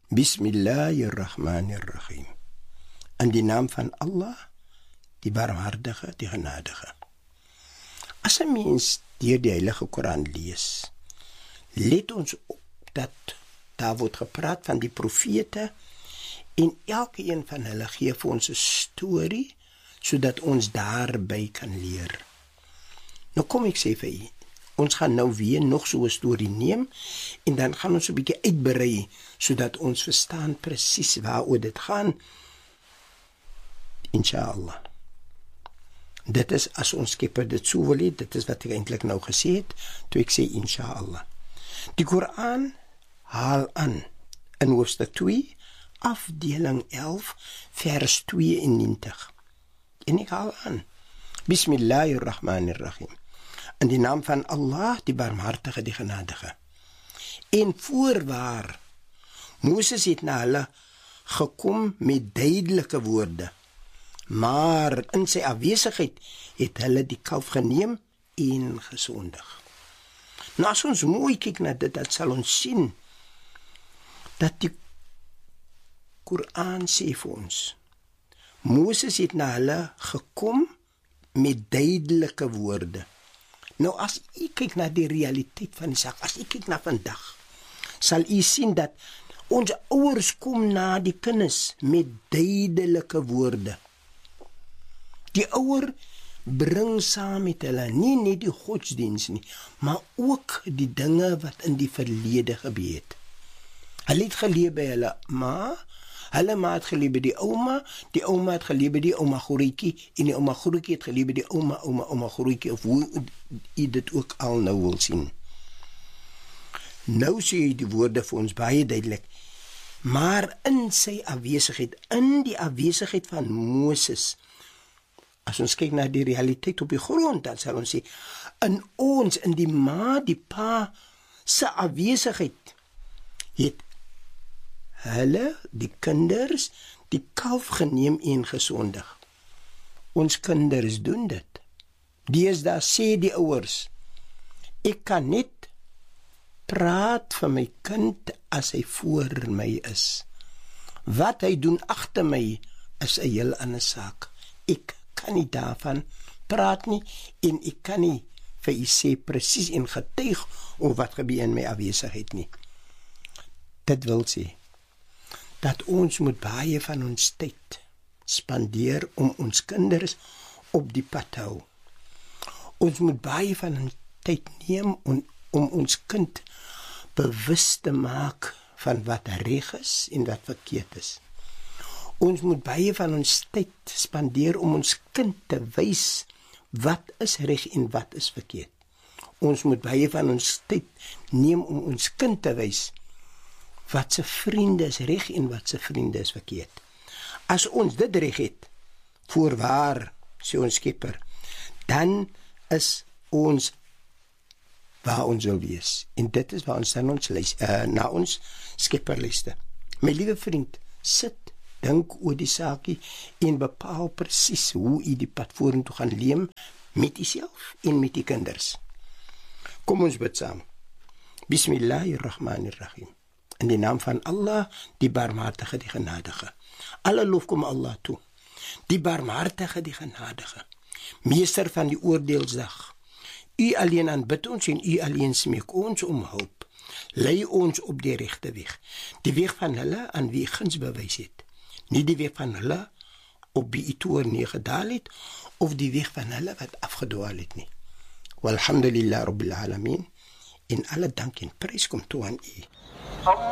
Bismillahirrahmanirrahim. In die naam van Allah, die barmhartige, die genadige. As 'n mens deur die Heilige Koran lees, let ons op dat daar word gepraat van die profete en elkeen van hulle gee vir ons 'n storie sodat ons daarby kan leer. Nou kom ek sê vir u, ons gaan nou weer nog so 'n storie neem en dan gaan ons 'n bietjie uitbrei sodat ons verstaan presies waaroor dit gaan. Inshallah. Dit is as ons Skepper dit so wil hê, dit is wat ek eintlik nou gesê het, toe ek sê inshallah. Die Koran haal aan in hoofstuk 2, afdeling 11, vers 92. En ek haal aan. Bismillahirrahmanirrahim. In die naam van Allah, die barmhartige, die genadige. En voorwaar, Moses het na hulle gekom met duidelike woorde, maar in sy afwesigheid het hulle die kalf geneem en gesondig. Nou as ons mooi kyk na dit, dan sal ons sien dat die Koran sê vir ons, Moses het na hulle gekom met duidelike woorde. Nou as u kyk na die realiteit van die saak, as u kyk na vandag, sal u sien dat ons ouers kom na die kinders met duidelike woorde. Die ouer bring saam met hulle nie net die godsdiens nie, maar ook die dinge wat in die verlede gebeur het. Hulle het geleef by hulle ma, hulle ma het geleef by die ouma het geleef by die ouma grootjie, en die ouma grootjie het geleef by die ouma grootjie, of hoe u dit ook al nou wil sien. Nou sê hy die woorde vir ons baie duidelik, maar in sy afwesigheid, in die afwesigheid van Moses, as ons kyk na die realiteit op die grond, dan sal ons sê, in die ma, die pa, se afwesigheid, het hulle, die kinders, die kalf geneem en gesondig. Ons kinders doen dit. Deesdae sê die ouers, ek kan net praat van my kind as hy voor my is. Wat hy doen agter my is 'n heel ander saak. Ek kan nie daarvan praat nie en ek kan nie vir u sê presies en getuig oor wat gebeur in my afwesigheid nie. Dit wil sê dat ons moet baie van ons tyd spandeer om ons kinders op die pad te hou. Ons moet baie van ons tyd neem om ons kind bewus te maak van wat reg is en wat verkeerd is. Ons moet baie van ons tyd spandeer om ons kind te wys wat is reg en wat is verkeerd. Ons moet baie van ons tyd neem om ons kind te wys wat se vriende is reg en wat se vriende is verkeerd. As ons dit reg het, voorwaar, sê ons Skepper, dan is ons waar ons wil wees. En dit is waar ons dan na ons Skepper luister. My liewe vriend, sit, dink oor die saakie en bepaal presies hoe u die pad vorentoe gaan leem met uself en met die kinders. Kom ons bid saam. Bismillahirrahmanirrahim. In die naam van Allah, die barmhartige, die genadige. Alle lof kom Allah toe. Die barmhartige, die genadige. Meester van die oordeelsdag. U alleen aanbid ons en u alleen smeek ons om hulp. Lei ons op die regte weg. Die weg van hulle aan wie guns bewys het. Nie die weg van hulle op wie u toorn neergedaal het, of die weg van hulle wat afgedwaal het nie. Walhamdulillah Rabbil Alamin. In alle dank en prys kom toe aan u.